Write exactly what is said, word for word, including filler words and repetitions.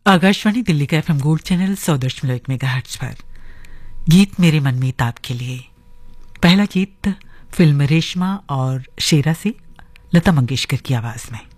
आकाशवाणी दिल्ली का FM gold channel सौ दशमलव एक मेगाहर्ट्ज पर गीत मेरे मन में ताप के लिए। पहला गीत फिल्म रेशमा और शेरा से लता मंगेशकर की आवाज में।